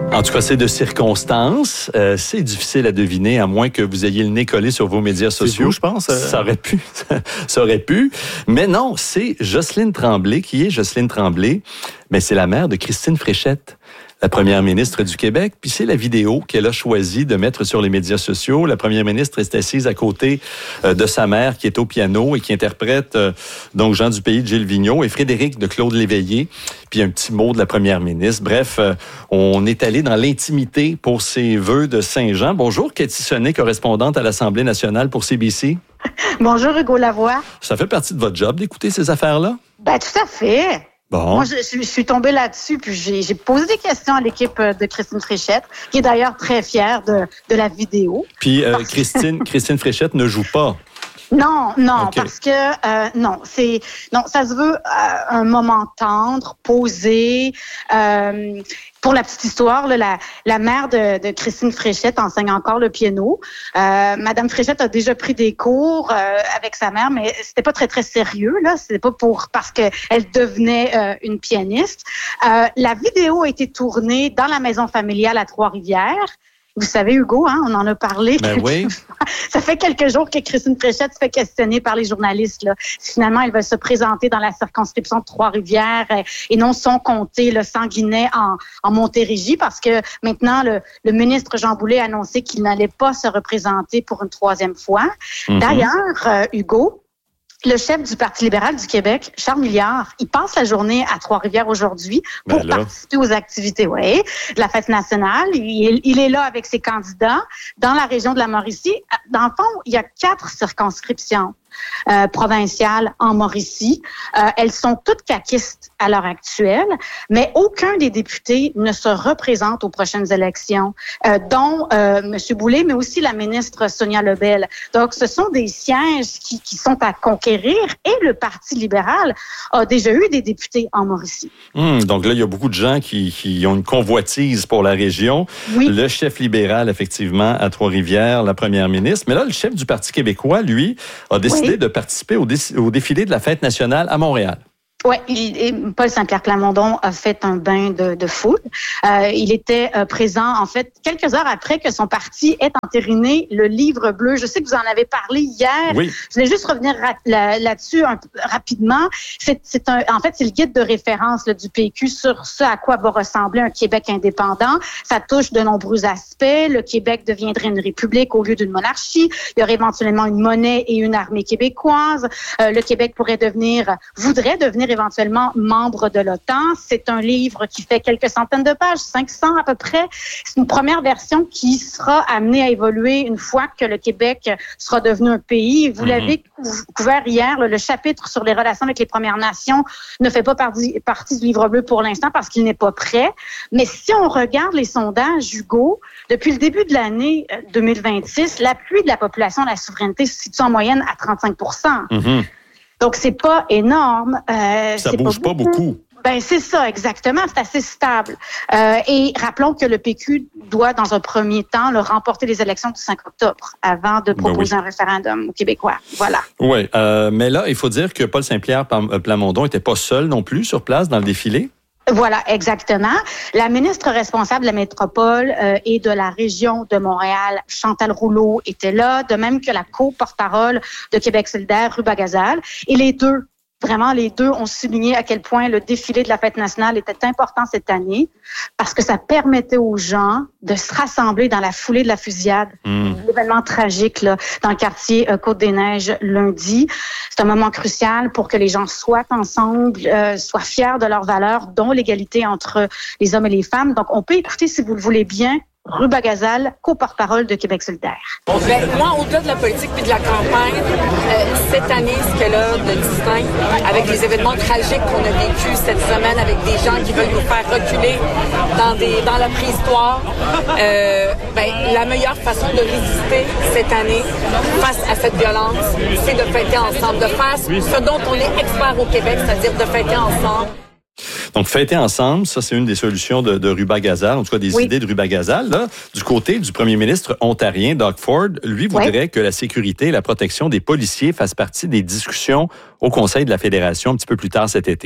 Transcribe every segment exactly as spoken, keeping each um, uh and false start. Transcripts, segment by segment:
En tout cas, c'est de circonstances. Euh, c'est difficile à deviner, à moins que vous ayez le nez collé sur vos médias sociaux. Vous, je pense. Euh... Ça aurait pu. Ça aurait pu. Mais non, c'est Jocelyne Tremblay. Qui est Jocelyne Tremblay? Mais c'est la mère de Christine Fréchette, la première ministre du Québec. Puis c'est la vidéo qu'elle a choisi de mettre sur les médias sociaux. La première ministre est assise à côté euh, de sa mère qui est au piano et qui interprète euh, donc Jean du Pays de Gilles Vigneault et Frédéric de Claude Léveillé. Puis un petit mot de la première ministre. Bref, euh, on est allé dans l'intimité pour ses vœux de Saint-Jean. Bonjour, Cathy Sonnet, correspondante à l'Assemblée nationale pour C B C. Bonjour, Hugo Lavoie. Ça fait partie de votre job d'écouter ces affaires-là? Ben, tout à fait. Bon. Moi, je, je, je suis tombée là-dessus, puis j'ai, j'ai posé des questions à l'équipe de Christine Fréchette, qui est d'ailleurs très fière de, de la vidéo. Puis euh, Christine, Christine Fréchette ne joue pas. Non, non, okay. parce que euh, non, c'est non, ça se veut euh, un moment tendre, posé. Euh, pour la petite histoire, là, la, la mère de, de Christine Fréchette enseigne encore le piano. Euh, Madame Fréchette a déjà pris des cours euh, avec sa mère, mais c'était pas très très sérieux là. C'était pas pour parce que elle devenait euh, une pianiste. Euh, la vidéo a été tournée dans la maison familiale à Trois-Rivières. Vous savez, Hugo, hein, on en a parlé. Ben oui. Ça fait quelques jours que Christine Fréchette se fait questionner par les journalistes. Là. Finalement, elle va se présenter dans la circonscription de Trois-Rivières euh, et non son comté, le Sanguinet, en, en Montérégie, parce que maintenant, le, le ministre Jean Boulet a annoncé qu'il n'allait pas se représenter pour une troisième fois. Mm-hmm. D'ailleurs, euh, Hugo, le chef du Parti libéral du Québec, Charles Milliard, il passe la journée à Trois-Rivières aujourd'hui pour ben participer aux activités ouais, de la fête nationale. Il, il est là avec ses candidats dans la région de la Mauricie. Dans le fond, il y a quatre circonscriptions euh, provinciales en Mauricie. Euh, elles sont toutes caquistes à l'heure actuelle, mais aucun des députés ne se représente aux prochaines élections, euh, dont euh, M. Boulay, mais aussi la ministre Sonia Lebel. Donc, ce sont des sièges qui, qui sont à conquérir et le Parti libéral a déjà eu des députés en Mauricie. Hum, donc là, il y a beaucoup de gens qui, qui ont une convoitise pour la région. Oui. Le chef libéral, effectivement, à Trois-Rivières, la première ministre. Mais là, le chef du Parti québécois, lui, a décidé oui. de participer au, dé- au défilé de la fête nationale à Montréal. Oui, Paul Saint-Pierre Plamondon a fait un bain de, de foule. Euh, il était euh, présent, en fait, quelques heures après que son parti ait entériné le livre bleu. Je sais que vous en avez parlé hier. Oui. Je voulais juste revenir ra- là, là-dessus un, rapidement. C'est, c'est un, en fait, c'est le guide de référence là, du P Q sur ce à quoi va ressembler un Québec indépendant. Ça touche de nombreux aspects. Le Québec deviendrait une république au lieu d'une monarchie. Il y aurait éventuellement une monnaie et une armée québécoise. Euh, le Québec pourrait devenir, voudrait devenir éventuellement membre de l'OTAN. C'est un livre qui fait quelques centaines de pages, cinq cents à peu près. C'est une première version qui sera amenée à évoluer une fois que le Québec sera devenu un pays. Vous mm-hmm. l'avez couvert hier, le chapitre sur les relations avec les Premières Nations ne fait pas partie, partie du livre bleu pour l'instant parce qu'il n'est pas prêt. Mais si on regarde les sondages, Hugo, depuis le début de l'année deux mille vingt-six, l'appui de la population à la souveraineté se situe en moyenne à trente-cinq pour cent. Mm-hmm. Donc, c'est pas énorme. Euh, ça c'est bouge pas beaucoup. Pas beaucoup. Ben c'est ça, exactement. C'est assez stable. Euh, et rappelons que le P Q doit, dans un premier temps, le remporter les élections du cinq octobre avant de proposer ben oui. un référendum aux Québécois. Voilà. Oui, euh, mais là, il faut dire que Paul Saint-Pierre Plamondon n'était pas seul non plus sur place dans le défilé. Voilà, exactement. La ministre responsable de la métropole euh, et de la région de Montréal, Chantal Rouleau, était là, de même que la co-porte-parole de Québec solidaire, Ruba Gazal. Et les deux, vraiment les deux, ont souligné à quel point le défilé de la fête nationale était important cette année parce que ça permettait aux gens de se rassembler dans la foulée de la fusillade. Mmh. L'événement tragique là, dans le quartier euh, Côte-des-Neiges lundi. C'est un moment crucial pour que les gens soient ensemble, euh, soient fiers de leurs valeurs, dont l'égalité entre les hommes et les femmes. Donc, on peut écouter, si vous le voulez bien, Ruba Gazal, co-porte-parole de Québec solidaire. Ben, moi, au-delà de la politique puis de la campagne, euh, cette année, ce qu'elle a de distinct, avec les événements tragiques qu'on a vécus cette semaine, avec des gens qui veulent nous faire reculer dans, des, dans la préhistoire, euh, ben, la meilleure façon de résister cette année face à cette violence, c'est de fêter ensemble, de faire ce dont on est expert au Québec, c'est-à-dire de fêter ensemble. Donc, fêter ensemble, ça, c'est une des solutions de, de Ruba Gazal, en tout cas des oui. idées de Ruba Gazal. Là, du côté du premier ministre ontarien, Doug Ford, lui voudrait oui. que la sécurité et la protection des policiers fassent partie des discussions au Conseil de la Fédération un petit peu plus tard cet été.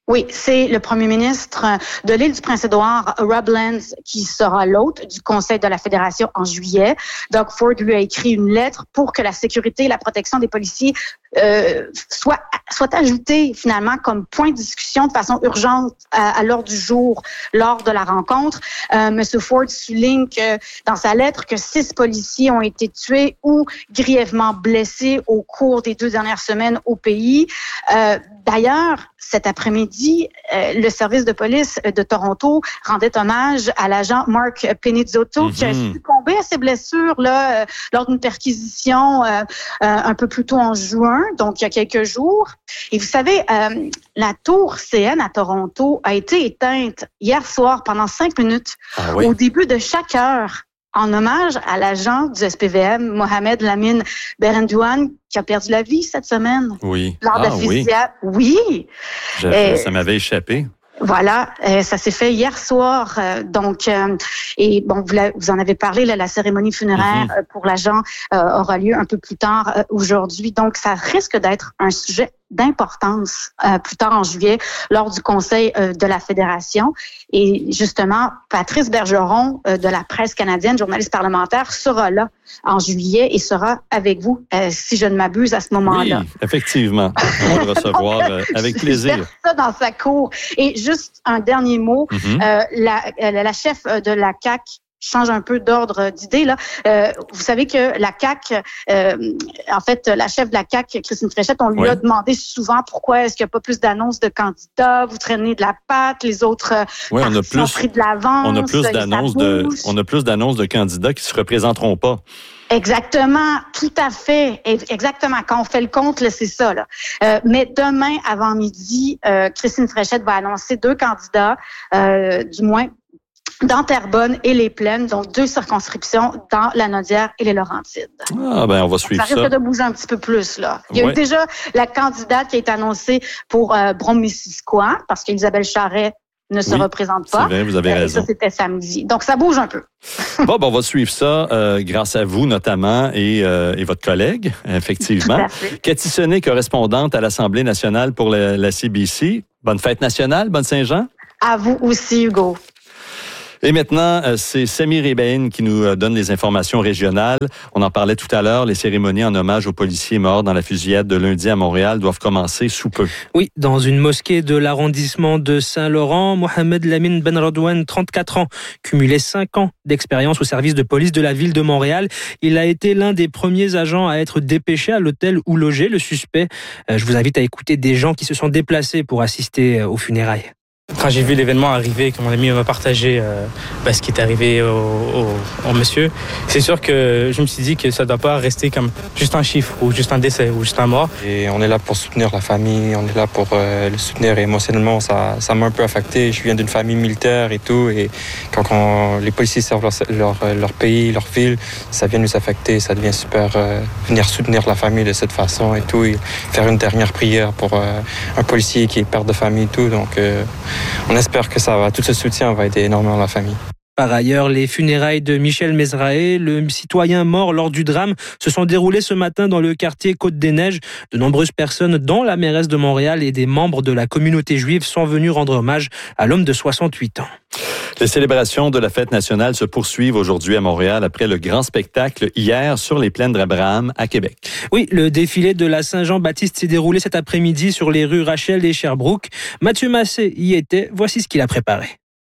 Oui, c'est le premier ministre de l'île du Prince-Édouard, Rob Lance, qui sera l'hôte du Conseil de la Fédération en juillet. Doug Ford lui a écrit une lettre pour que la sécurité et la protection des policiers euh, soient, soient ajoutées finalement comme point de discussion de façon urgente à, à l'ordre du jour lors de la rencontre. Euh, Monsieur Ford souligne que, dans sa lettre que six policiers ont été tués ou grièvement blessés au cours des deux dernières semaines au pays. Euh, D'ailleurs, cet après-midi, euh, le service de police de Toronto rendait hommage à l'agent Mark Penizzotto, mm-hmm. qui a succombé à ses blessures là, euh, lors d'une perquisition euh, euh, un peu plus tôt en juin, donc il y a quelques jours. Et vous savez, euh, la tour C N à Toronto a été éteinte hier soir pendant cinq minutes ah, oui? au début de chaque heure, en hommage à l'agent du S P V M, Mohamed Lamine Berendouane, qui a perdu la vie cette semaine. Oui. Lors ah, de la fusillade. Oui. oui. Je, ça m'avait échappé. Voilà, euh, ça s'est fait hier soir. Euh, donc, euh, et bon, vous, la, vous en avez parlé, là, la cérémonie funéraire mm-hmm. euh, pour l'agent euh, aura lieu un peu plus tard euh, aujourd'hui. Donc, ça risque d'être un sujet d'importance euh, plus tard en juillet lors du Conseil euh, de la Fédération. Et justement, Patrice Bergeron euh, de la presse canadienne, journaliste parlementaire, sera là en juillet et sera avec vous, euh, si je ne m'abuse, à ce moment-là. Oui, effectivement. On va le recevoir euh, avec plaisir. Je ça dans sa cour. Et juste un dernier mot, mm-hmm. euh, la, la chef de la C A Q change un peu d'ordre d'idée là. Euh, vous savez que la C A Q, euh, en fait, la chef de la C A Q, Christine Fréchette, on lui oui. a demandé souvent pourquoi est-ce qu'il n'y a pas plus d'annonces de candidats, vous traînez de la patte, les autres oui, on a plus, ont pris de l'avance. On a plus d'annonces de, on a plus d'annonces de candidats qui se représenteront pas. Exactement, tout à fait, exactement. Quand on fait le compte, là, c'est ça. Là. Euh, mais demain, avant midi, euh, Christine Fréchette va annoncer deux candidats, euh, du moins dans Terrebonne et les Plaines, donc deux circonscriptions dans la Naudière et les Laurentides. Ah ben on va suivre ça. Ça risque de bouger un petit peu plus là. Il y a ouais. eu déjà la candidate qui a été annoncée pour euh, Brome-Missisquoi, parce qu'Isabelle Charret ne se oui, représente pas. C'est vrai, vous avez euh, raison. Ça, c'était samedi. Donc, ça bouge un peu. Bon, ben, on va suivre ça euh, grâce à vous notamment et, euh, et votre collègue, effectivement. Cathy Sonnet, correspondante à l'Assemblée nationale pour la, la C B C. Bonne fête nationale, bonne Saint-Jean. À vous aussi, Hugo. Et maintenant, c'est Samir Ebain qui nous donne les informations régionales. On en parlait tout à l'heure, les cérémonies en hommage aux policiers morts dans la fusillade de lundi à Montréal doivent commencer sous peu. Oui, dans une mosquée de l'arrondissement de Saint-Laurent, Mohamed Lamine Benradouane, trente-quatre ans, cumulait cinq ans d'expérience au service de police de la ville de Montréal. Il a été l'un des premiers agents à être dépêché à l'hôtel où logeait le suspect. Je vous invite à écouter des gens qui se sont déplacés pour assister aux funérailles. Quand j'ai vu l'événement arriver, que mon ami m'a partagé euh, bah, ce qui est arrivé au, au, au monsieur, c'est sûr que je me suis dit que ça ne doit pas rester comme juste un chiffre ou juste un décès ou juste un mort. Et on est là pour soutenir la famille, on est là pour euh, le soutenir émotionnellement. Ça, ça m'a un peu affecté. Je viens d'une famille militaire et tout. Et quand on, les policiers servent leur, leur, leur pays, leur ville, ça vient nous affecter. Ça devient super. Euh, venir soutenir la famille de cette façon et tout. Et faire une dernière prière pour euh, un policier qui est père de famille et tout. Donc, euh, on espère que ça va, tout ce soutien va aider énormément la famille. Par ailleurs, les funérailles de Michel Mesraé, le citoyen mort lors du drame, se sont déroulées ce matin dans le quartier Côte-des-Neiges. De nombreuses personnes, dont la mairesse de Montréal et des membres de la communauté juive, sont venus rendre hommage à l'homme de soixante-huit ans. Les célébrations de la fête nationale se poursuivent aujourd'hui à Montréal après le grand spectacle hier sur les plaines d'Abraham à Québec. Oui, le défilé de la Saint-Jean-Baptiste s'est déroulé cet après-midi sur les rues Rachel et Sherbrooke. Mathieu Massé y était. Voici ce qu'il a préparé.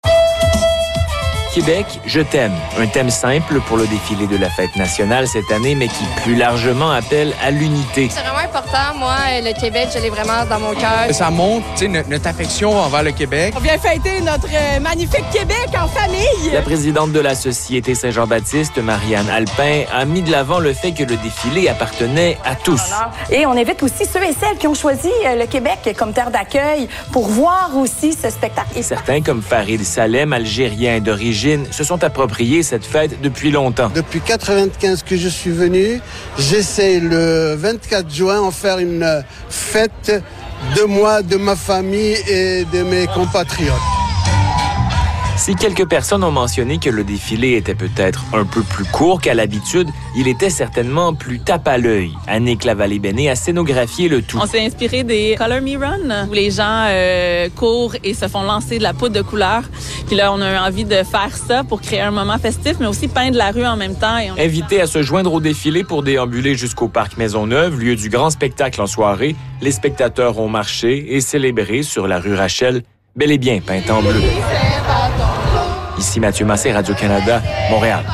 Québec, je t'aime. Un thème simple pour le défilé de la fête nationale cette année, mais qui plus largement appelle à l'unité. C'est vraiment important. Moi, le Québec, je l'ai vraiment dans mon cœur. Ça montre notre, notre affection envers le Québec. On vient fêter notre magnifique Québec en famille. La présidente de la Société Saint-Jean-Baptiste, Marianne Alpin, a mis de l'avant le fait que le défilé appartenait à tous. Et on invite aussi ceux et celles qui ont choisi le Québec comme terre d'accueil pour voir aussi ce spectacle. Et certains, comme Farid Salem, algérien d'origine, se sont appropriés cette fête depuis longtemps. Depuis quatre-vingt-quinze que je suis venu, j'essaie le vingt-quatre juin en faire une fête de moi, de ma famille et de mes compatriotes. Si quelques personnes ont mentionné que le défilé était peut-être un peu plus court qu'à l'habitude, il était certainement plus tape à l'œil. Annick Lavallée-Béné a scénographié le tout. On s'est inspiré des Color Me Run, où les gens euh, courent et se font lancer de la poudre de couleur. Puis là, on a envie de faire ça pour créer un moment festif, mais aussi peindre la rue en même temps. Et on... Invités à se joindre au défilé pour déambuler jusqu'au parc Maisonneuve, lieu du grand spectacle en soirée, les spectateurs ont marché et célébré sur la rue Rachel, bel et bien peinte en bleu. Ici Mathieu Massé, Radio-Canada, Montréal.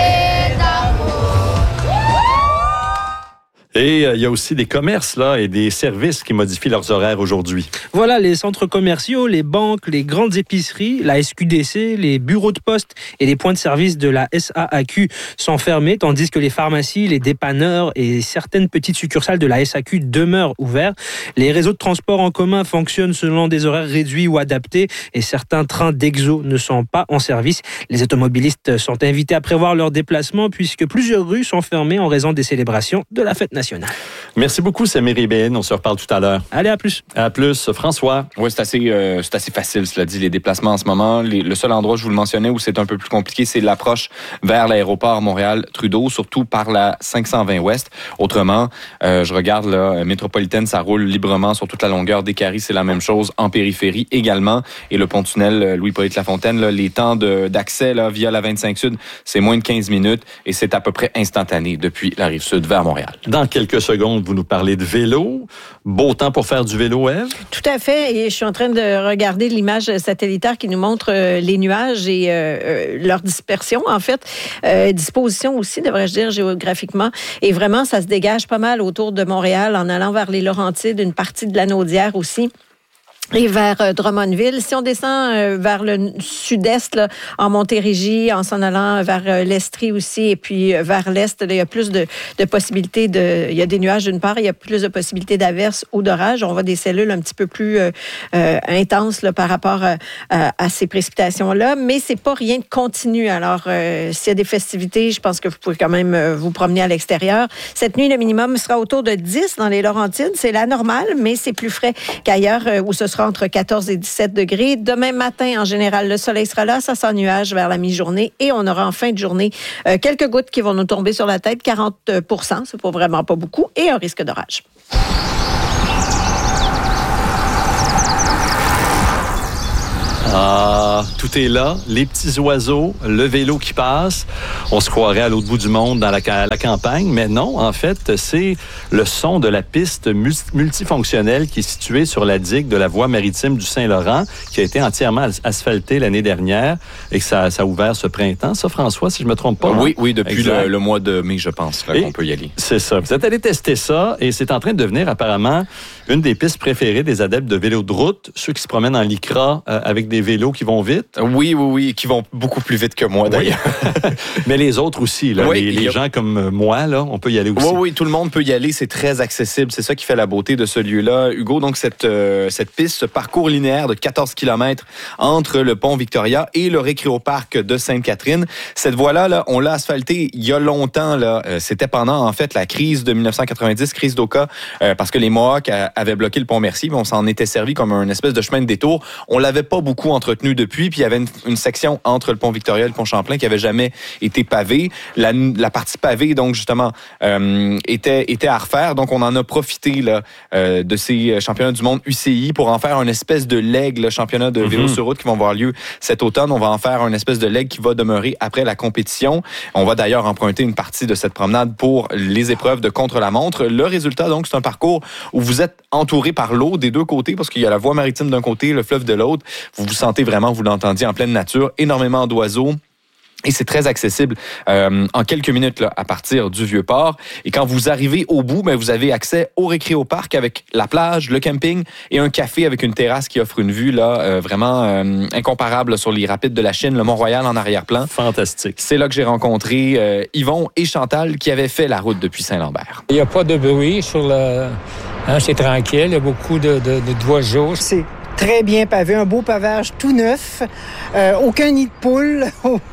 Et euh, il y a aussi des commerces là et des services qui modifient leurs horaires aujourd'hui. Voilà, les centres commerciaux, les banques, les grandes épiceries, la S Q D C, les bureaux de poste et les points de service de la S A A Q sont fermés, tandis que les pharmacies, les dépanneurs et certaines petites succursales de la S A Q demeurent ouverts. Les réseaux de transport en commun fonctionnent selon des horaires réduits ou adaptés et certains trains d'Exo ne sont pas en service. Les automobilistes sont invités à prévoir leurs déplacements puisque plusieurs rues sont fermées en raison des célébrations de la fête nationale. Merci beaucoup, Samir Ibn. On se reparle tout à l'heure. Allez, à plus. À plus. François. Oui, c'est assez, euh, c'est assez facile, cela dit, les déplacements en ce moment. Les, le seul endroit, je vous le mentionnais, où c'est un peu plus compliqué, c'est l'approche vers l'aéroport Montréal-Trudeau, surtout par la cinq cent vingt Ouest. Autrement, euh, je regarde, là, métropolitaine, ça roule librement sur toute la longueur des Caries. C'est la même chose en périphérie également. Et le pont-tunnel Louis-Polyte Lafontaine, là, les temps de, d'accès là, via la vingt-cinq Sud, c'est moins de quinze minutes et c'est à peu près instantané depuis la Rive-Sud vers Montréal. Dans quelques secondes, vous nous parlez de vélo. Beau temps pour faire du vélo, Ève? Tout à fait. Et je suis en train de regarder l'image satellitaire qui nous montre euh, les nuages et euh, leur dispersion, en fait. Euh, disposition aussi, devrais-je dire, géographiquement. Et vraiment, ça se dégage pas mal autour de Montréal en allant vers les Laurentides, une partie de la Naudière aussi. Et vers euh, Drummondville. Si on descend euh, vers le sud-est, là, en Montérégie, en s'en allant vers euh, l'Estrie aussi, et puis euh, vers l'est, là, il y a plus de, de possibilités de... Il y a des nuages d'une part, il y a plus de possibilités d'averses ou d'orages. On voit des cellules un petit peu plus euh, euh, intenses là, par rapport à, à, à ces précipitations-là, mais c'est pas rien de continu. Alors, euh, s'il y a des festivités, je pense que vous pouvez quand même euh, vous promener à l'extérieur. Cette nuit, le minimum sera autour de dix dans les Laurentides. C'est la normale, mais c'est plus frais qu'ailleurs euh, où ce sera entre quatorze et dix-sept degrés. Demain matin, en général, le soleil sera là, ça sent nuage vers la mi-journée et on aura en fin de journée euh, quelques gouttes qui vont nous tomber sur la tête, quarante pour cent, c'est pas vraiment pas beaucoup, et un risque d'orage. Ah, tout est là. Les petits oiseaux, le vélo qui passe. On se croirait à l'autre bout du monde dans la, la campagne, mais non, en fait, c'est le son de la piste multifonctionnelle qui est située sur la digue de la voie maritime du Saint-Laurent, qui a été entièrement asphaltée l'année dernière et que ça, ça a ouvert ce printemps. Ça, François, si je me trompe pas. Oui, oui, depuis le, le mois de mai, je pense, là, qu'on peut y aller. C'est ça. Vous êtes allé tester ça et c'est en train de devenir apparemment une des pistes préférées des adeptes de vélo de route, ceux qui se promènent en lycra euh, avec des vélos qui vont vite. Oui, oui, oui, qui vont beaucoup plus vite que moi, d'ailleurs. Oui. Mais les autres aussi, là, oui, les, les a... gens comme moi, là, on peut y aller aussi. Oui, oui, tout le monde peut y aller. C'est très accessible. C'est ça qui fait la beauté de ce lieu-là. Hugo, donc, cette, euh, cette piste, ce parcours linéaire de quatorze kilomètres entre le pont Victoria et le récréoparc de Sainte-Catherine. Cette voie-là, là, on l'a asphaltée il y a longtemps. Là. Euh, c'était pendant, en fait, la crise de dix-neuf cent quatre-vingt-dix, crise d'Oka, euh, parce que les Mohawks a, avaient bloqué le pont Mercier, mais on s'en était servi comme un espèce de chemin de détour. On l'avait pas beaucoup entretenu depuis, puis il y avait une, une section entre le pont Victoria et le pont Champlain qui avait jamais été pavée. La, la partie pavée, donc justement, euh, était, était à refaire. Donc on en a profité là, euh, de ces championnats du monde U C I pour en faire un espèce de leg, le championnat de vélo mm-hmm. sur route qui vont avoir lieu cet automne. On va en faire un espèce de leg qui va demeurer après la compétition. On va d'ailleurs emprunter une partie de cette promenade pour les épreuves de contre-la-montre. Le résultat, donc, c'est un parcours où vous êtes entouré par l'eau des deux côtés parce qu'il y a la voie maritime d'un côté, le fleuve de l'autre. Vous vous sentez vraiment, vous l'entendiez, en pleine nature, énormément d'oiseaux. Et c'est très accessible euh, en quelques minutes là, à partir du Vieux-Port. Et quand vous arrivez au bout, ben, vous avez accès au récréoparc avec la plage, le camping et un café avec une terrasse qui offre une vue là euh, vraiment euh, incomparable là, sur les rapides de la Chine, le Mont-Royal en arrière-plan. Fantastique. C'est là que j'ai rencontré euh, Yvon et Chantal qui avaient fait la route depuis Saint-Lambert. Il n'y a pas de bruit sur le... Hein, c'est tranquille, il y a beaucoup de, de, de, d'oiseaux. C'est très bien pavé, un beau pavage tout neuf, euh, aucun nid de poule.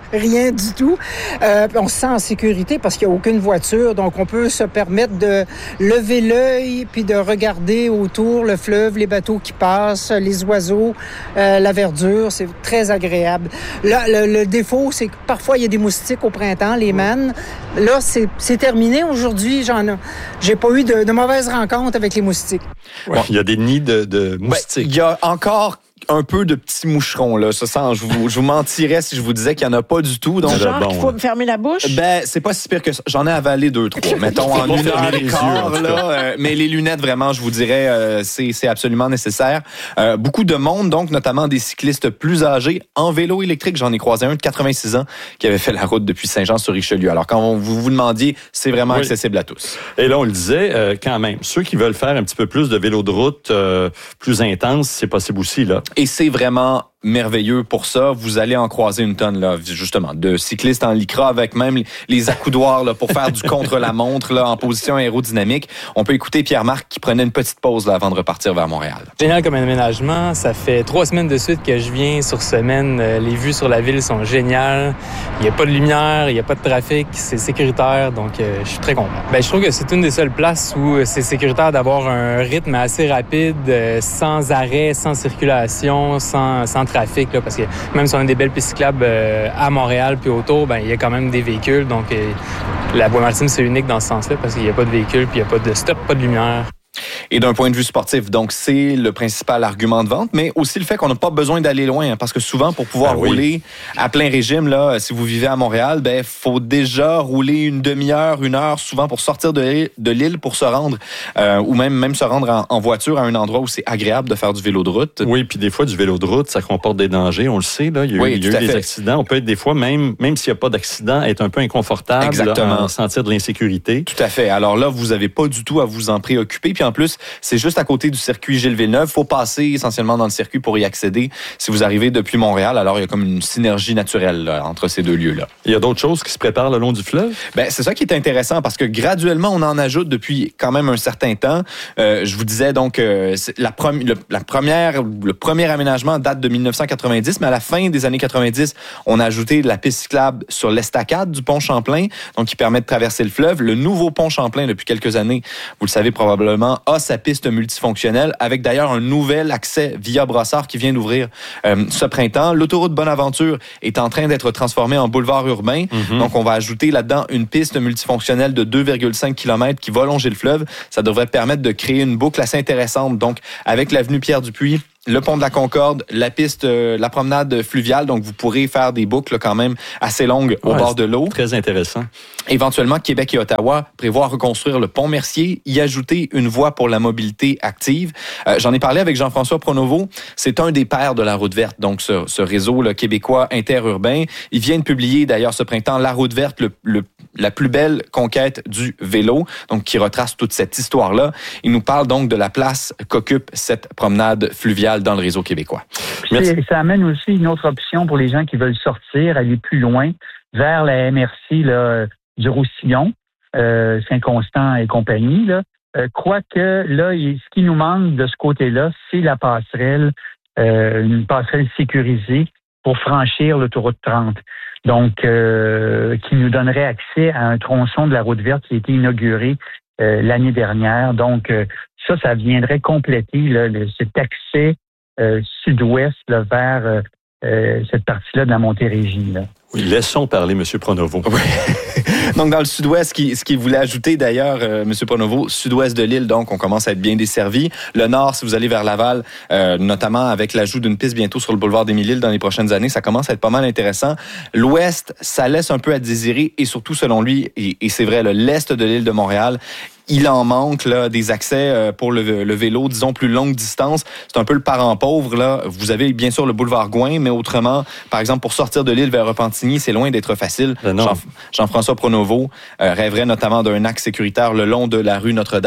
rien du tout. Euh, on se sent en sécurité parce qu'il n'y a aucune voiture, donc on peut se permettre de lever l'œil puis de regarder autour le fleuve, les bateaux qui passent, les oiseaux, euh, la verdure. C'est très agréable. Là, le, le défaut, c'est que parfois il y a des moustiques au printemps, les mannes. Là, c'est, c'est terminé. Aujourd'hui, j'en ai, j'ai pas eu de, de mauvaises rencontres avec les moustiques. Ouais, il y a des nids de, de moustiques. Ben, il y a encore un peu de petits moucherons, là. Ça sent, je vous, je vous mentirais si je vous disais qu'il n'y en a pas du tout. Donc, genre bon, qu'il faut me fermer la bouche? Ben, c'est pas si pire que ça. J'en ai avalé deux, trois. Mettons, en une heure et quart, là. Euh, mais les lunettes, vraiment, je vous dirais, euh, c'est, c'est absolument nécessaire. Euh, beaucoup de monde, donc, notamment des cyclistes plus âgés, en vélo électrique. J'en ai croisé un de quatre-vingt-six ans qui avait fait la route depuis Saint-Jean-sur-Richelieu. Alors, quand vous vous demandiez, c'est vraiment oui. accessible à tous. Et là, on le disait, euh, quand même, ceux qui veulent faire un petit peu plus de vélo de route euh, plus intense, c'est possible aussi, là. Et c'est vraiment merveilleux pour ça. Vous allez en croiser une tonne, là, justement, de cyclistes en lycra avec même les accoudoirs là, pour faire du contre-la-montre là, en position aérodynamique. On peut écouter Pierre-Marc qui prenait une petite pause là, avant de repartir vers Montréal. Génial comme aménagement. Ça fait trois semaines de suite que je viens sur semaine. Les vues sur la ville sont géniales. Il n'y a pas de lumière, il n'y a pas de trafic. C'est sécuritaire, donc euh, je suis très content. Ben, je trouve que c'est une des seules places où c'est sécuritaire d'avoir un rythme assez rapide, euh, sans arrêt, sans circulation, sans, sans trafic, là, parce que même si on a des belles pistes cyclables euh, à Montréal puis autour, ben il y a quand même des véhicules. Donc euh, la Bois-Maritime, c'est unique dans ce sens-là parce qu'il n'y a pas de véhicules puis il n'y a pas de stop, pas de lumière. Et d'un point de vue sportif, donc c'est le principal argument de vente, mais aussi le fait qu'on n'a pas besoin d'aller loin, hein, parce que souvent pour pouvoir ah, rouler oui. à plein régime, là, si vous vivez à Montréal, ben faut déjà rouler une demi-heure, une heure, souvent pour sortir de, de l'île pour se rendre, euh, ou même même se rendre en, en voiture à un endroit où c'est agréable de faire du vélo de route. Oui, puis des fois du vélo de route, ça comporte des dangers, on le sait là, il y a, oui, il y a eu des fait. accidents, on peut être des fois même même s'il n'y a pas d'accident, être un peu inconfortable, Exactement. Là, sentir de l'insécurité. Tout à fait. Alors là, vous n'avez pas du tout à vous en préoccuper, puis en plus, c'est juste à côté du circuit Gilles-Villeneuve. Il faut passer essentiellement dans le circuit pour y accéder si vous arrivez depuis Montréal. Alors, il y a comme une synergie naturelle là, entre ces deux lieux-là. Il y a d'autres choses qui se préparent le long du fleuve? Ben, c'est ça qui est intéressant parce que graduellement, on en ajoute depuis quand même un certain temps. Euh, je vous disais donc, euh, la, prom- le, la première, le premier aménagement date de dix-neuf cent quatre-vingt-dix, mais à la fin des années quatre-vingt-dix, on a ajouté de la piste cyclable sur l'estacade du pont Champlain, donc qui permet de traverser le fleuve. Le nouveau pont Champlain, depuis quelques années, vous le savez probablement, a sa piste multifonctionnelle, avec d'ailleurs un nouvel accès via Brossard qui vient d'ouvrir euh, ce printemps. L'autoroute Bonaventure est en train d'être transformée en boulevard urbain. Mm-hmm. Donc, on va ajouter là-dedans une piste multifonctionnelle de deux virgule cinq kilomètres qui va longer le fleuve. Ça devrait permettre de créer une boucle assez intéressante. Donc, avec l'avenue Pierre-Dupuis, le pont de la Concorde, la piste, euh, la promenade fluviale. Donc, vous pourrez faire des boucles quand même assez longues au ouais, bord de l'eau. Très intéressant. Éventuellement, Québec et Ottawa prévoient reconstruire le pont Mercier, y ajouter une voie pour la mobilité active. Euh, j'en ai parlé avec Jean-François Pronovo. C'est un des pères de la route verte, donc ce, ce réseau là, québécois interurbain. Il vient de publier d'ailleurs ce printemps la route verte, le, le, la plus belle conquête du vélo, donc qui retrace toute cette histoire-là. Il nous parle donc de la place qu'occupe cette promenade fluviale dans le réseau québécois. Merci. Ça amène aussi une autre option pour les gens qui veulent sortir, aller plus loin, vers la M R C là, du Roussillon, euh, Saint-Constant et compagnie. Là. Euh, quoique, là, il, ce qui nous manque de ce côté-là, c'est la passerelle, euh, une passerelle sécurisée pour franchir l'autoroute trente. Donc, euh, qui nous donnerait accès à un tronçon de la route verte qui a été inauguré euh, l'année dernière. Donc, euh, ça, ça viendrait compléter là, le, cet accès Euh, sud-ouest là, vers euh, euh, cette partie-là de la Montérégie. Là. Oui, laissons parler M. Pronovo. Oui. Donc, dans le sud-ouest, ce qu'il ce qu'il voulait ajouter d'ailleurs, euh, M. Pronovo, sud-ouest de l'île, donc on commence à être bien desservi. Le nord, si vous allez vers Laval, euh, notamment avec l'ajout d'une piste bientôt sur le boulevard d'Émile-Île dans les prochaines années, ça commence à être pas mal intéressant. L'ouest, ça laisse un peu à désirer et surtout, selon lui, et, et c'est vrai, là, l'est de l'île de Montréal, il en manque là, des accès pour le, le vélo, disons, plus longue distance. C'est un peu le parent pauvre. Là. Vous avez bien sûr le boulevard Gouin, mais autrement, par exemple, pour sortir de l'île vers Repentigny, c'est loin d'être facile. Jean, Jean-François Pronovo euh, rêverait notamment d'un axe sécuritaire le long de la rue Notre-Dame,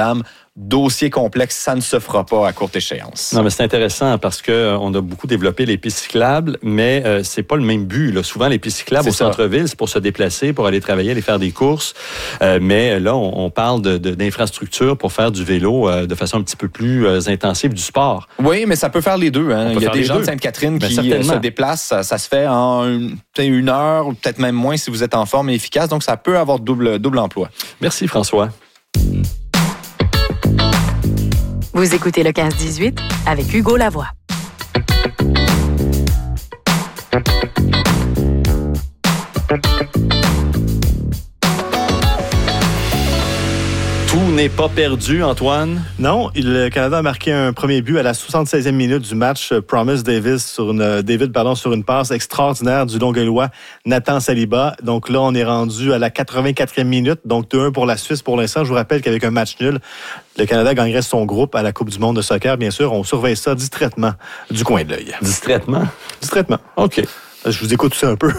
dossier complexe, ça ne se fera pas à courte échéance. Non, mais c'est intéressant parce que on a beaucoup développé les pistes cyclables, mais euh, c'est pas le même but. Là. Souvent, les pistes cyclables c'est au centre-ville, c'est pour se déplacer, pour aller travailler, aller faire des courses. Euh, mais là, on, on parle de, de, d'infrastructures pour faire du vélo euh, de façon un petit peu plus euh, intensive, du sport. Oui, mais ça peut faire les deux. Hein. Il y a des gens deux. de Sainte-Catherine ben, qui se déplacent. Ça, ça se fait en une, une heure ou peut-être même moins si vous êtes en forme et efficace. Donc, ça peut avoir double, double emploi. Merci, François. Vous écoutez le quinze dix-huit avec Hugo Lavoie. Tout n'est pas perdu, Antoine. Non, le Canada a marqué un premier but à la soixante-seizième minute du match. Promise Davis sur une, David pardon, sur une passe extraordinaire du Longueuillois Nathan Saliba. Donc là, on est rendu à la quatre-vingt-quatrième minute. Donc deux un pour la Suisse pour l'instant. Je vous rappelle qu'avec un match nul, le Canada gagnerait son groupe à la Coupe du monde de soccer. Bien sûr, on surveille ça distraitement du coin de l'œil. Distraitement? Distraitement. OK. Je vous écoute aussi un peu.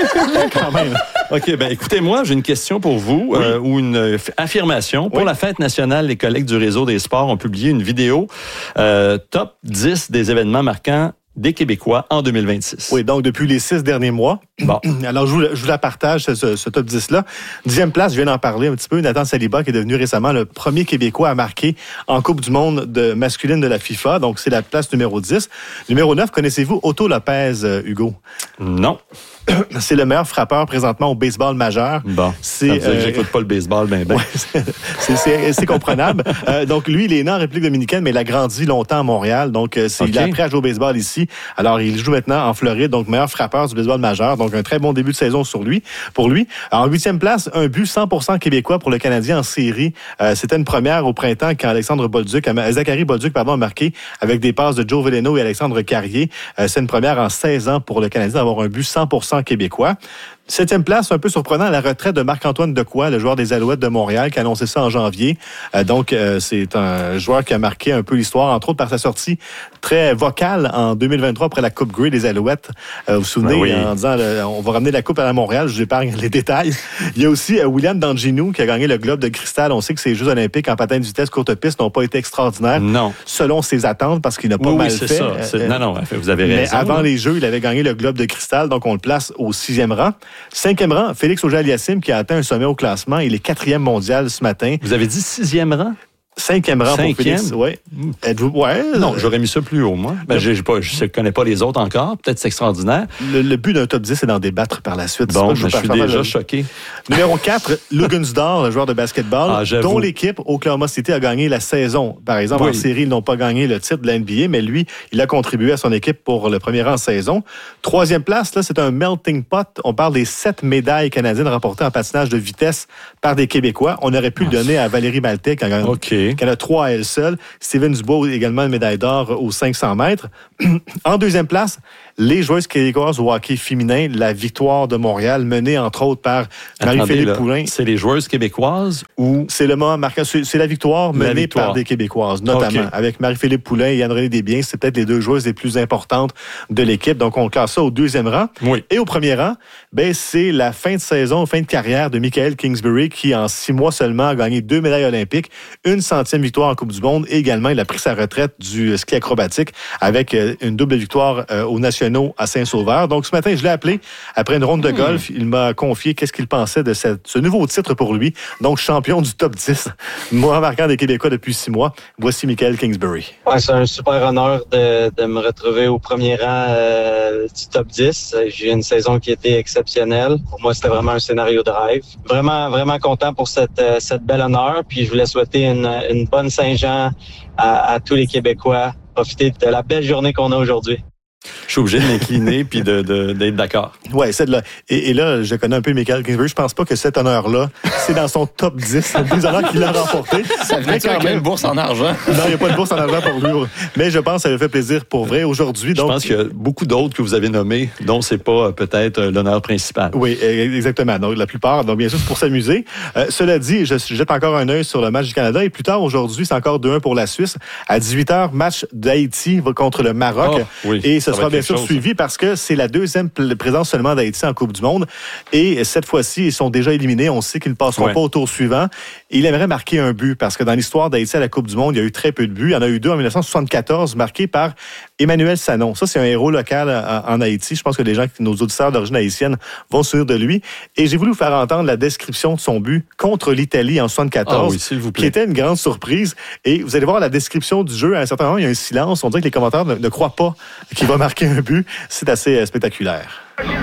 Quand même. OK, ben écoutez-moi, j'ai une question pour vous, oui. euh, ou une euh, affirmation. Pour oui. la fête nationale, les collègues du Réseau des sports ont publié une vidéo euh, top dix des événements marquants des Québécois en deux mille vingt-six. Oui, donc depuis les six derniers mois. Bon. Alors, je vous, je vous la partage, ce, ce top dix-là. Dixième place, je viens d'en parler un petit peu, Nathan Saliba, qui est devenu récemment le premier Québécois à marquer en Coupe du monde de masculine de la FIFA. Donc, c'est la place numéro dix. Numéro neuf, connaissez-vous Otto Lopez, euh, Hugo? Non. C'est le meilleur frappeur présentement au baseball majeur. Bon, c'est, ça veut dire que j'écoute pas le baseball, ben ben. Ouais, c'est, c'est, c'est comprenable. euh, donc, lui, il est né en République dominicaine, mais il a grandi longtemps à Montréal. Donc, c'est, okay. il a appris à jouer au baseball ici. Alors, il joue maintenant en Floride, donc meilleur frappeur du baseball majeur. Donc, un très bon début de saison sur lui, pour lui. En huitième place, un but cent pour cent québécois pour le Canadien en série. Euh, c'était une première au printemps quand Alexandre Bolduc, Zachary Bolduc, pardon, a marqué avec des passes de Joe Veleno et Alexandre Carrier. Euh, c'est une première en seize ans pour le Canadien d'avoir un but cent pour cent québécois. Septième place, un peu surprenant, la retraite de Marc-Antoine Decoy, le joueur des Alouettes de Montréal, qui a annoncé ça en janvier. Euh, donc, euh, c'est un joueur qui a marqué un peu l'histoire, entre autres par sa sortie très vocale en deux mille vingt-trois après la Coupe Grey des Alouettes. Euh, vous vous souvenez, ben oui. en disant euh, on va ramener la Coupe à la Montréal, je vous épargne les détails. Il y a aussi euh, William Danginou qui a gagné le Globe de cristal. On sait que ses Jeux olympiques en patin de vitesse courte piste n'ont pas été extraordinaires. Non. Selon ses attentes, parce qu'il n'a pas oui, mal oui, c'est fait. Ça. C'est... Euh, non, non, vous avez raison. Mais avant là. les Jeux, il avait gagné le Globe de cristal, donc on le place au sixième rang. Cinquième rang, Félix Auger-Aliassime qui a atteint un sommet au classement. Il est quatrième mondial ce matin. Vous avez dit sixième rang? Cinquième rang Cinquième? pour Félix, oui. Êtes-vous... Ouais, non, euh... j'aurais mis ça plus haut, moi. Ben, j'ai pas, je ne connais pas les autres encore. Peut-être c'est extraordinaire. Le, le but d'un top dix, c'est d'en débattre par la suite. Bon, ben, je, je suis déjà le... choqué. Numéro quatre, Lugunsdor, le joueur de basketball, ah, dont l'équipe Oklahoma City a gagné la saison. Par exemple, oui. en série, ils n'ont pas gagné le titre de la N B A, mais lui, il a contribué à son équipe pour le premier rang en saison. Troisième place, là, c'est un melting pot. On parle des sept médailles canadiennes remportées en patinage de vitesse par des Québécois. On aurait pu ah. le donner à Valérie Maltais, qui en okay. a trois à elle seule. Steven Dubois, également une médaille d'or aux cinq cents mètres. En deuxième place, les joueuses québécoises au hockey féminin, la victoire de Montréal, menée entre autres par Marie-Philippe Poulin. C'est les joueuses québécoises ou... C'est le moment marquant. C'est la victoire menée la victoire. par des Québécoises, notamment. Okay. Avec Marie-Philippe Poulin et Anne-Renée Desbiens. C'est peut-être les deux joueuses les plus importantes de l'équipe. Donc, on classe ça au deuxième rang. Oui. Et au premier rang, ben, c'est la fin de saison, fin de carrière de Michael Kingsbury, qui, en six mois seulement, a gagné deux médailles olympiques, une centième victoire en Coupe du monde. Et également, il a pris sa retraite du ski acrobatique avec une double victoire euh, aux nationaux à Saint-Sauveur. Donc, ce matin, je l'ai appelé après une ronde de golf. Mmh. Il m'a confié qu'est-ce qu'il pensait de cette, ce nouveau titre pour lui. Donc, champion du top dix, moi marquant des Québécois depuis six mois. Voici Michael Kingsbury. Ouais, c'est un super honneur de, de me retrouver au premier rang euh, du top dix. J'ai eu une saison qui était exceptionnelle. Pour moi, c'était vraiment un scénario de rêve. Vraiment, vraiment content pour cette, cette belle honneur. Puis, je voulais souhaiter une, une bonne Saint-Jean à, à tous les Québécois. Profiter de la belle journée qu'on a aujourd'hui. Je suis obligé de m'incliner puis de, de, d'être d'accord. Oui, c'est de là. Et, et là, je connais un peu Michael Kingsbury. Je pense pas que cet honneur-là, c'est dans son top dix. Les honneurs qu'il a remporté. Ça fait quand même une bourse en argent. Non, il n'y a pas de bourse en argent pour lui. Mais je pense que ça lui fait plaisir pour vrai aujourd'hui. Donc, je pense qu'il y a beaucoup d'autres que vous avez nommés dont c'est pas peut-être l'honneur principal. Oui, exactement. Donc, la plupart. Donc, bien sûr, c'est pour s'amuser. Euh, cela dit, je jette encore un œil sur le match du Canada. Et plus tard, aujourd'hui, c'est encore deux un pour la Suisse. À dix-huit heures, match d'Haïti contre le Maroc. Oh, oui. Et ce sera bien sûr chose. suivi parce que c'est la deuxième présence seulement d'Haïti en Coupe du Monde. Et cette fois-ci, ils sont déjà éliminés. On sait qu'ils ne passeront ouais. pas au tour suivant. Il aimerait marquer un but parce que dans l'histoire d'Haïti à la Coupe du Monde, il y a eu très peu de buts. Il y en a eu deux en dix-neuf soixante-quatorze, marqués par Emmanuel Sanon. Ça, c'est un héros local en, en Haïti. Je pense que les gens, nos auditeurs d'origine haïtienne vont se souvenir de lui. Et j'ai voulu vous faire entendre la description de son but contre l'Italie en soixante-quatorze, ah oui, s'il vous plaît. Qui était une grande surprise. Et vous allez voir la description du jeu. À un certain moment, il y a un silence. On dirait que les commentateurs ne, ne croient pas qu'il va marquer un but. C'est assez euh, spectaculaire.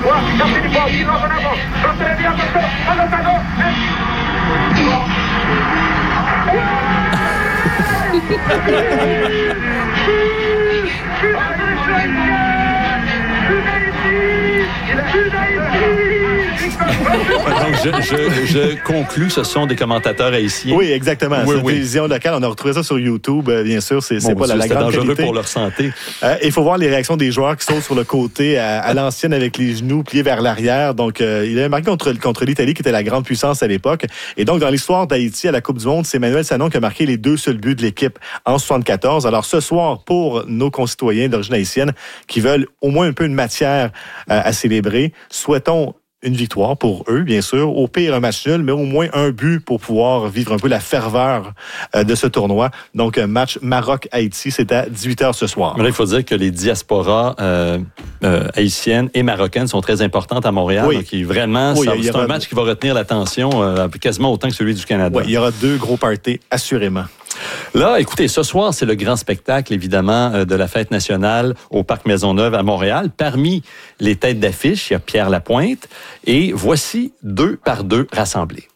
Donc, je, je, je conclus, ce sont des commentateurs haïtiens. Oui, exactement. Oui, c'est une oui. télévision locale. On a retrouvé ça sur YouTube, bien sûr. C'est, c'est bon, pas la, la grande dangereux qualité. pour leur santé. Euh, il faut voir les réactions des joueurs qui sautent sur le côté à, à l'ancienne avec les genoux pliés vers l'arrière. Donc, euh, il a marqué contre, contre l'Italie, qui était la grande puissance à l'époque. Et donc, dans l'histoire d'Haïti à la Coupe du Monde, c'est Emmanuel Sanon qui a marqué les deux seuls buts de l'équipe en soixante-quatorze. Alors, ce soir, pour nos concitoyens d'origine haïtienne qui veulent au moins un peu de matière euh, à célébrer, souhaitons une victoire pour eux, bien sûr. Au pire, un match nul, mais au moins un but pour pouvoir vivre un peu la ferveur euh, de ce tournoi. Donc, un match Maroc-Haïti, c'est à dix-huit heures ce soir. Mais là, il faut dire que les diasporas euh, euh, haïtiennes et marocaines sont très importantes à Montréal. Oui. Donc, il, vraiment, oui, ça, c'est un match qui va retenir l'attention euh, quasiment autant que celui du Canada. Oui, il y aura deux gros parties, assurément. Là, écoutez, ce soir, c'est le grand spectacle, évidemment, de la fête nationale au Parc Maisonneuve à Montréal. Parmi les têtes d'affiche, il y a Pierre Lapointe et voici deux par deux rassemblés.